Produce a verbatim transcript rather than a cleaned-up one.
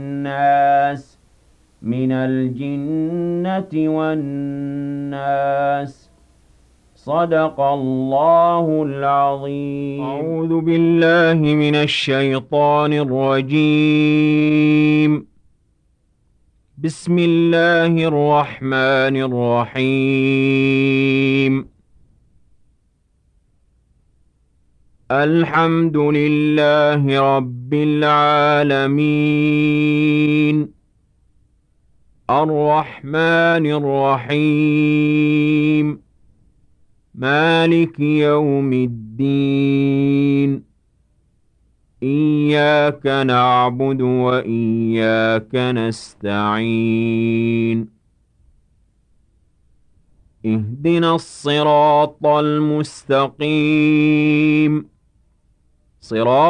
الناس من الجنة والناس. صدق الله العظيم. أعوذ بالله من الشيطان الرجيم. بسم الله الرحمن الرحيم. الحمد لله رب العالمين. الرحمن الرحيم. مالك يوم الدين. إياك نعبد وإياك نستعين. اهدنا الصراط المستقيم. صراط